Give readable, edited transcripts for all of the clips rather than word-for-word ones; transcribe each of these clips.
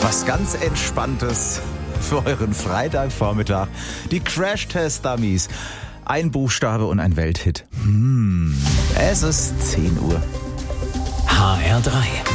Was ganz Entspanntes für euren Freitagvormittag. Die Crash-Test-Dummies. Ein Buchstabe und ein Welthit. Es ist 10 Uhr. HR3.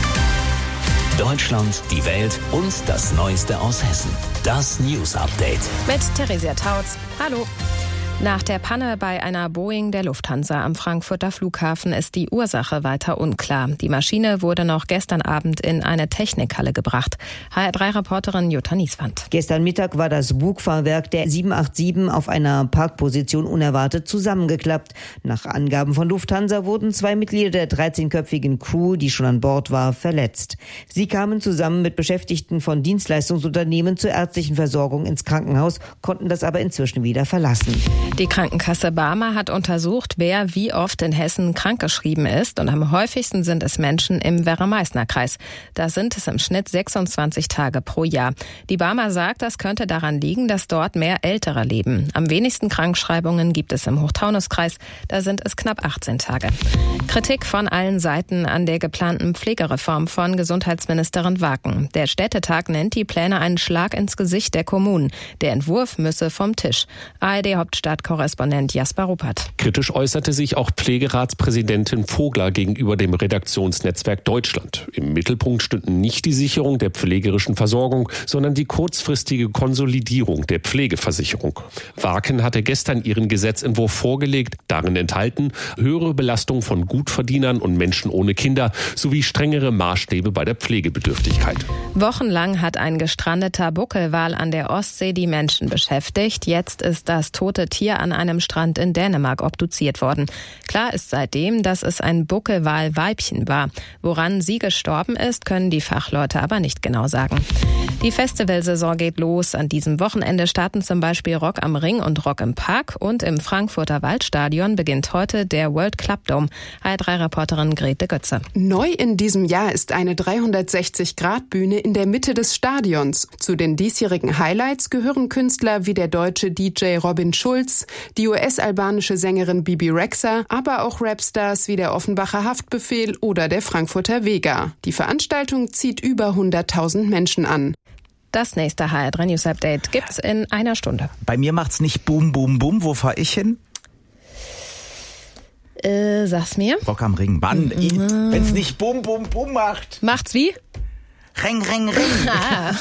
Deutschland, die Welt und das Neueste aus Hessen. Das News Update. Mit Theresia Tautz. Hallo. Nach der Panne bei einer Boeing der Lufthansa am Frankfurter Flughafen ist die Ursache weiter unklar. Die Maschine wurde noch gestern Abend in eine Technikhalle gebracht. HR3-Reporterin Jutta Nieswand. Gestern Mittag war das Bugfahrwerk der 787 auf einer Parkposition unerwartet zusammengeklappt. Nach Angaben von Lufthansa wurden 2 Mitglieder der 13-köpfigen Crew, die schon an Bord war, verletzt. Sie kamen zusammen mit Beschäftigten von Dienstleistungsunternehmen zur ärztlichen Versorgung ins Krankenhaus, konnten das aber inzwischen wieder verlassen. Die Krankenkasse Barmer hat untersucht, wer wie oft in Hessen krankgeschrieben ist. Und am häufigsten sind es Menschen im Werra-Meißner-Kreis. Da sind es im Schnitt 26 Tage pro Jahr. Die Barmer sagt, das könnte daran liegen, dass dort mehr Ältere leben. Am wenigsten Krankschreibungen gibt es im Hochtaunuskreis. Da sind es knapp 18 Tage. Kritik von allen Seiten an der geplanten Pflegereform von Gesundheitsministerin Waken. Der Städtetag nennt die Pläne einen Schlag ins Gesicht der Kommunen. Der Entwurf müsse vom Tisch. ARD-Hauptstadtkorrespondent Jasper Ruppert. Kritisch äußerte sich auch Pflegeratspräsidentin Vogler gegenüber dem Redaktionsnetzwerk Deutschland. Im Mittelpunkt stünden nicht die Sicherung der pflegerischen Versorgung, sondern die kurzfristige Konsolidierung der Pflegeversicherung. Waken hatte gestern ihren Gesetzentwurf vorgelegt, darin enthalten höhere Belastung von Gutverdienern und Menschen ohne Kinder sowie strengere Maßstäbe bei der Pflegebedürftigkeit. Wochenlang hat ein gestrandeter Buckelwal an der Ostsee die Menschen beschäftigt. Jetzt ist das tote Tier an einem Strand in Dänemark obduziert worden. Klar ist seitdem, dass es ein Buckelwal-Weibchen war. Woran sie gestorben ist, können die Fachleute aber nicht genau sagen. Die Festivalsaison geht los. An diesem Wochenende starten zum Beispiel Rock am Ring und Rock im Park. Und im Frankfurter Waldstadion beginnt heute der World Club Dome. HR3-Reporterin Grete Götze. Neu in diesem Jahr ist eine 360-Grad-Bühne in der Mitte des Stadions. Zu den diesjährigen Highlights gehören Künstler wie der deutsche DJ Robin Schulz, die US-albanische Sängerin Bibi Rexha, aber auch Rapstars wie der Offenbacher Haftbefehl oder der Frankfurter Vega. Die Veranstaltung zieht über 100.000 Menschen an. Das nächste HR3 News Update gibt's in einer Stunde. Bei mir macht's nicht Boom, Boom, Boom. Wo fahre ich hin? Sag's mir. Rock am Ring. Mann, wenn's nicht Boom, Boom, Boom macht. Macht's wie? Ring, Ring, Ring. Ah.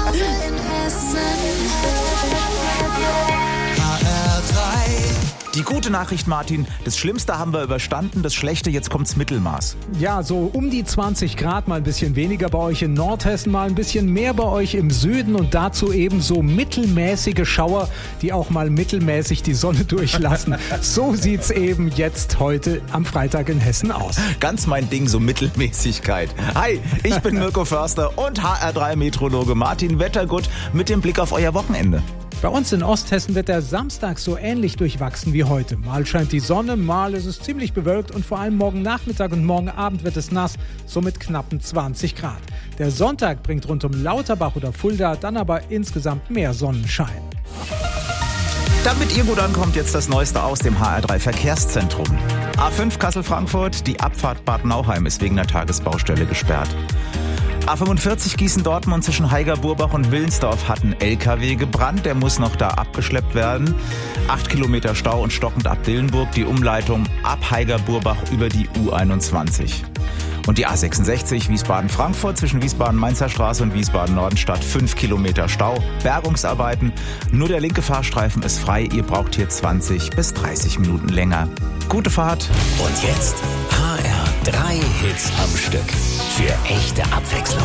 Die gute Nachricht, Martin, das Schlimmste haben wir überstanden, das Schlechte, jetzt kommt's Mittelmaß. Ja, so um die 20 Grad, mal ein bisschen weniger bei euch in Nordhessen, mal ein bisschen mehr bei euch im Süden und dazu eben so mittelmäßige Schauer, die auch mal mittelmäßig die Sonne durchlassen. So sieht's eben jetzt heute am Freitag in Hessen aus. Ganz mein Ding, so Mittelmäßigkeit. Hi, ich bin Mirko Förster und HR3-Meteorologe Martin Wettergut mit dem Blick auf euer Wochenende. Bei uns in Osthessen wird der Samstag so ähnlich durchwachsen wie heute. Mal scheint die Sonne, mal ist es ziemlich bewölkt und vor allem morgen Nachmittag und morgen Abend wird es nass, so mit knappen 20 Grad. Der Sonntag bringt rund um Lauterbach oder Fulda dann aber insgesamt mehr Sonnenschein. Damit ihr gut ankommt, jetzt das Neueste aus dem HR3 Verkehrszentrum. A5 Kassel-Frankfurt, die Abfahrt Bad Nauheim ist wegen der Tagesbaustelle gesperrt. A45 Gießen-Dortmund zwischen Haiger-Burbach und Willensdorf hat ein LKW gebrannt. Der muss noch da abgeschleppt werden. 8 Kilometer Stau und stockend ab Dillenburg. Die Umleitung ab Haiger-Burbach über die U21. Und die A66 Wiesbaden-Frankfurt zwischen Wiesbaden-Mainzer Straße und Wiesbaden-Nordenstadt 5 Kilometer Stau. Bergungsarbeiten. Nur der linke Fahrstreifen ist frei. Ihr braucht hier 20 bis 30 Minuten länger. Gute Fahrt. Und jetzt HR3 Hits am Stück. Für echte Abwechslung.